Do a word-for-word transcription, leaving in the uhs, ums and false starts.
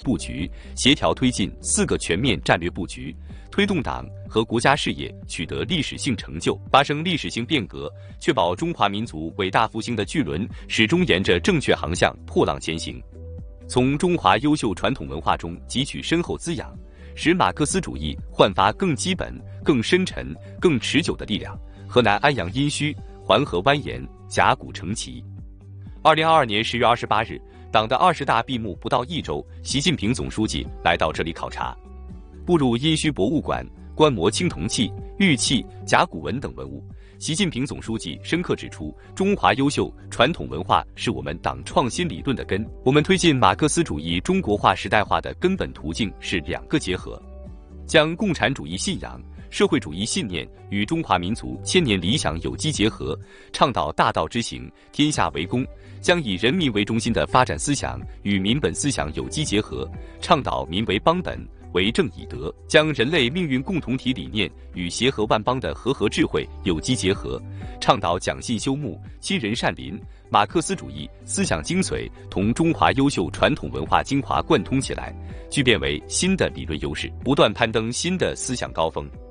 布局，协调推进四个全面战略布局，推动党和国家事业取得历史性成就，发生历史性变革，确保中华民族伟大复兴的巨轮始终沿着正确航向破浪前行。从中华优秀传统文化中汲取深厚滋养，使马克思主义焕发更基本、更深沉、更持久的力量。河南安阳殷墟，环河蜿蜒，甲骨成旗。二零二二年十月二十八日，党的二十大闭幕不到一周，习近平总书记来到这里考察，步入殷墟博物馆，观摩青铜器、玉器、甲骨文等文物。习近平总书记深刻指出，中华优秀传统文化是我们党创新理论的根，我们推进马克思主义中国化时代化的根本途径是两个结合，将共产主义信仰、社会主义信念与中华民族千年理想有机结合，倡导大道之行，天下为公，将以人民为中心的发展思想与民本思想有机结合，倡导民为邦本，为正以德，将人类命运共同体理念与协和万邦的和合智慧有机结合，倡导讲信修睦，亲仁善邻，马克思主义思想精髓同中华优秀传统文化精华贯通起来，聚变为新的理论优势，不断攀登新的思想高峰。